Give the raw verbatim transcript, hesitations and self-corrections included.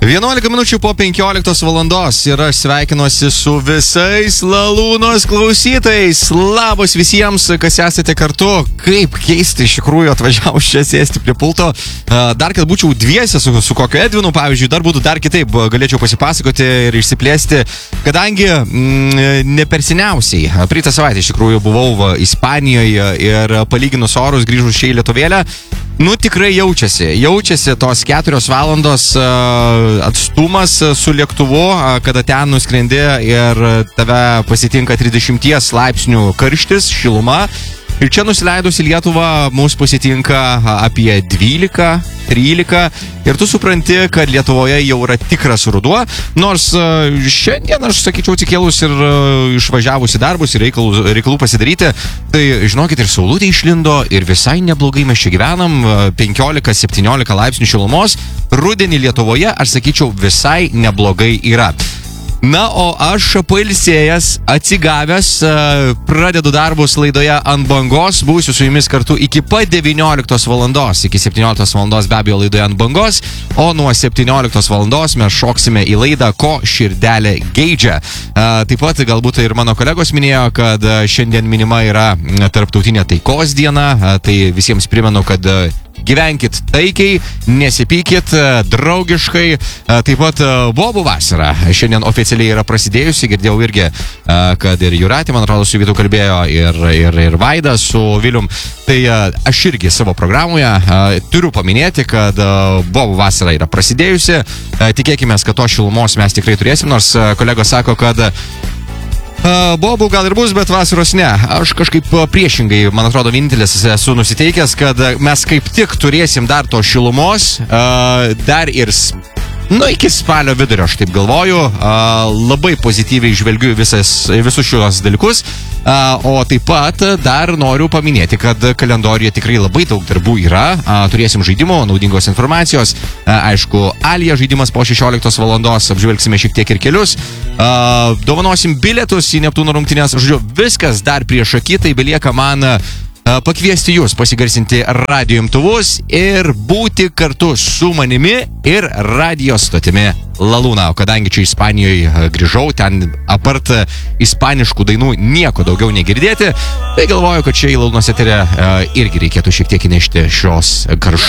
vienuolika minučių po penkioliktos valandos ir aš sveikinuosi su visais Lalūnos klausytojais. Labas visiems, kas esate kartu. Kaip keisti iš tikrųjų atvažiavus čia sėsti prie pulto. Dar kad būčiau dviese su, su kokiu Edvinu, pavyzdžiui, dar būtų dar kitaip. Galėčiau pasipasakoti ir išsiplėsti, kadangi mm, ne per seniausiai. Praeitą savaitę iš tikrųjų buvau Ispanijoje ir palyginus orus grįžus čia į Lietuvėlę. Nu, tikrai jaučiasi. Jaučiasi tos keturios valandos uh, atstumas su lėktuvu, uh, kada ten nuskrendi ir tave pasitinka trisdešimties laipsnių karštis, šiluma. Ir čia nusileidus į Lietuvą mūsų pasitinka apie dvylika, trylika ir tu supranti, kad Lietuvoje jau yra tikras ruduo, nors šiandien aš sakyčiau atsikėlus ir išvažiavus į darbus ir reikalų, reikalų pasidaryti, tai žinokit ir saulutė išlindo ir visai neblogai mes čia gyvenam, penkiolika septyniolika laipsnių šilumos, rudenį Lietuvoje aš sakyčiau visai neblogai yra. Na, o aš pailsėjęs, atsigavęs, pradedu darbus laidoje Ant bangos, būsiu su jumis kartu iki pat devynioliktos valandos, iki septynioliktos valandos be abejo laidoje Ant bangos, o nuo septynioliktos valandos mes šoksime į laidą Ko širdelė geidžia. Taip pat galbūt ir mano kolegos minėjo, kad šiandien minima yra tarptautinė taikos diena, tai visiems primenu, kad gyvenkit taikiai, nesipykit, draugiškai. Taip pat bobų vasara šiandien oficialiai yra prasidėjusi, girdėjau irgi, kad ir Jūratė, man atrodo, su Vytu kalbėjo ir, ir, ir Vaida su Vilium. Tai aš irgi savo programoje turiu paminėti, kad bobų vasara yra prasidėjusi. Tikėkime, kad to šilumos mes tikrai turėsim, nors kolegos sako, kad Uh, bobų gal ir bus, bet vasaros ne. Aš kažkaip priešingai, man atrodo, vienintelis esu nusiteikęs, kad mes kaip tik turėsim dar to šilumos, uh, dar ir nu, iki spalio vidurio, aš taip galvoju. Uh, labai pozityviai žvelgiu visas, visus šios dalykus. Uh, o taip pat dar noriu paminėti, kad kalendorijoje tikrai labai daug darbų yra. Uh, turėsim žaidimų, naudingos informacijos. Uh, aišku, Alija žaidimas po šešioliktos valandos, apžvelgsime šiek tiek ir kelius. Uh, dovanosim bilietus į Neptūno rungtynes. Žodžiu, viskas dar prieš akį, tai belieka man uh, pakviesti jūs pasigarsinti radijo imtuvus ir būti kartu su manimi ir radijo stotimi Lalūna. O kadangi čia Ispanijoje grįžau, ten apart ispaniškų dainų nieko daugiau negirdėti, tai galvoju, kad čia į Lalūnos eterę uh, irgi reikėtų šiek tiek įnešti šios karštos